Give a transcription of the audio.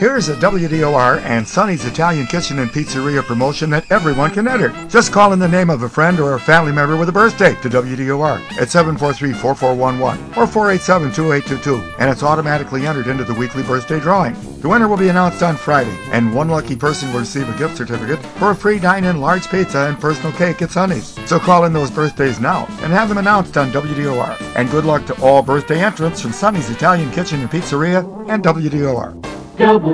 Here's a WDOR and Sonny's Italian Kitchen and Pizzeria promotion that everyone can enter. Just call in the name of a friend or a family member with a birthday to WDOR at 743-4411 or 487-2822, and it's automatically entered into the weekly birthday drawing. The winner will be announced on Friday, and one lucky person will receive a gift certificate for a free dine-in large pizza and personal cake at Sonny's. So call in those birthdays now and have them announced on WDOR. And good luck to all birthday entrants from Sonny's Italian Kitchen and Pizzeria and WDOR.